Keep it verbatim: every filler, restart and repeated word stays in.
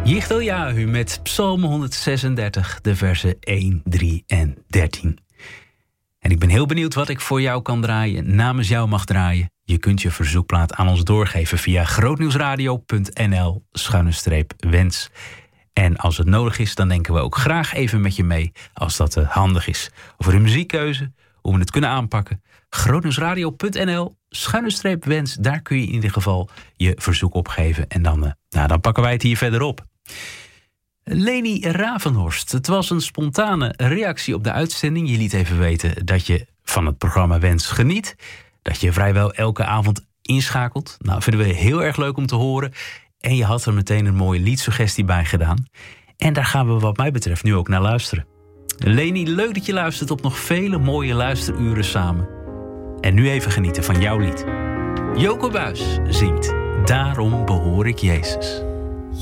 Jichtel Jahu met Psalm honderdzesendertig, de versen één, drie en dertien. En ik ben heel benieuwd wat ik voor jou kan draaien, namens jou mag draaien. Je kunt je verzoekplaat aan ons doorgeven via grootnieuwsradio punt n l schuine streep wens. En als het nodig is, dan denken we ook graag even met je mee, als dat uh, handig is. Over de muziekkeuze, hoe we het kunnen aanpakken. grootnieuwsradio punt n l schuine streep wens, daar kun je in ieder geval je verzoek opgeven. En dan, uh, nou, dan pakken wij het hier verder op. Leni Ravenhorst, het was een spontane reactie op de uitzending. Je liet even weten dat je van het programma Wens geniet. Dat je vrijwel elke avond inschakelt. Nou, vinden we heel erg leuk om te horen. En je had er meteen een mooie liedsuggestie bij gedaan. En daar gaan we wat mij betreft nu ook naar luisteren. Leni, leuk dat je luistert op nog vele mooie luisteruren samen. En nu even genieten van jouw lied. Joko Buys zingt Daarom behoor ik Jezus.